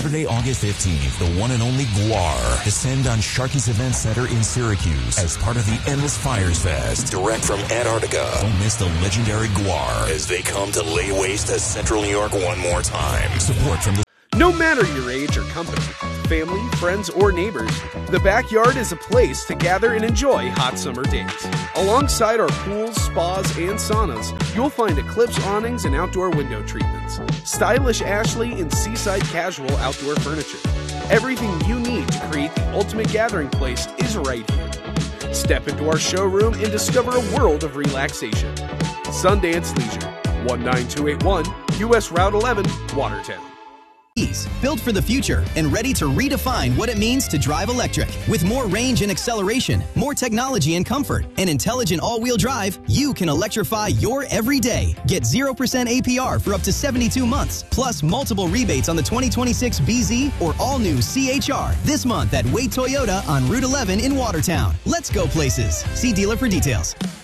Saturday, August 15th, the one and only GWAR descend on Sharky's Event Center in Syracuse as part of the Endless Fires Fest, direct from Antarctica. Don't miss the legendary GWAR as they come to lay waste to Central New York one more time. Support from the... No matter your age or company, family, friends, or neighbors, the backyard is a place to gather and enjoy hot summer days. Alongside our pools, spas, and saunas, you'll find Eclipse awnings and outdoor window treatments, stylish Ashley and seaside casual outdoor furniture. Everything you need to create the ultimate gathering place is right here. Step into our showroom and discover a world of relaxation. Sundance Leisure, 19281 US Route 11, Watertown. Built for the future and ready to redefine what it means to drive electric. With more range and acceleration, more technology and comfort, and intelligent all-wheel drive, you can electrify your everyday. Get 0% APR for up to 72 months, plus multiple rebates on the 2026 BZ or all-new CHR this month at Wade Toyota on Route 11 in Watertown. Let's go places. See dealer for details.